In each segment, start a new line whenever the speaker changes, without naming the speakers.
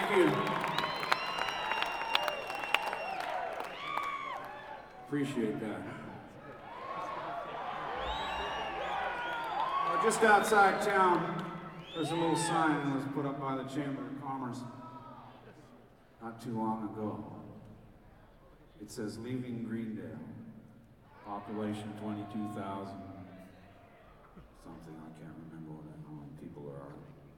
Thank you. Appreciate that. Just outside town, there's a little sign that was put up by the Chamber of Commerce not too long ago. It says, "Leaving Greendale, population 22,000, something, I can't remember how many people there are.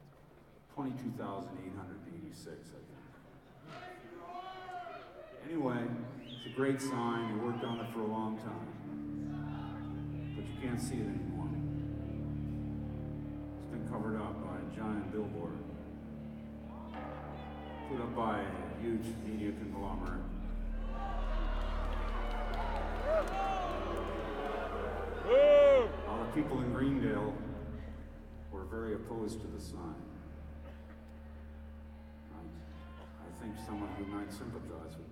22,886, I think. Anyway, it's a great sign. We worked on it for a long time, but you can't see it anymore. It's been covered up by a giant billboard, put up by a huge media conglomerate. All the people in Greendale were very opposed to the sign. I think some of you might sympathize with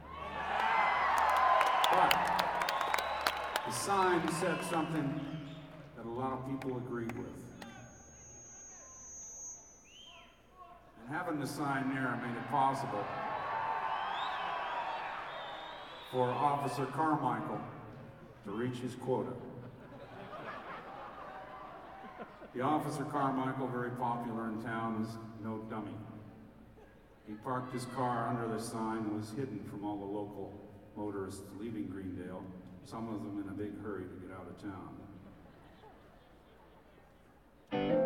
that. But the sign said something that a lot of people agreed with. And having the sign there made it possible for Officer Carmichael to reach his quota. The Officer Carmichael, very popular in town, is no dummy. He parked his car under the sign, was hidden from all the local motorists leaving Greendale, some of them in a big hurry to get out of town.